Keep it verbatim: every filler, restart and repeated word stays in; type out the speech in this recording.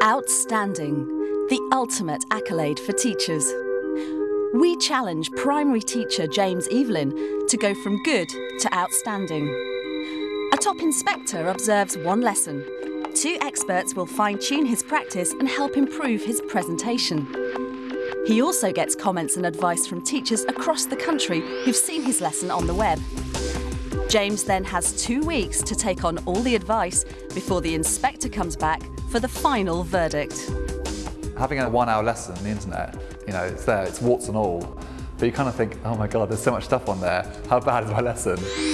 Outstanding, the ultimate accolade for teachers. We challenge primary teacher James Evelyn to go from good to outstanding. A top inspector observes one lesson. Two experts will fine-tune his practice and help improve his presentation. He also gets comments and advice from teachers across the country who've seen his lesson on the web. James then has two weeks to take on all the advice before the inspector comes back for the final verdict. Having a one-hour lesson on the internet, you know, it's there, it's warts and all, but you kind of think, oh my God, there's so much stuff on there, how bad is my lesson?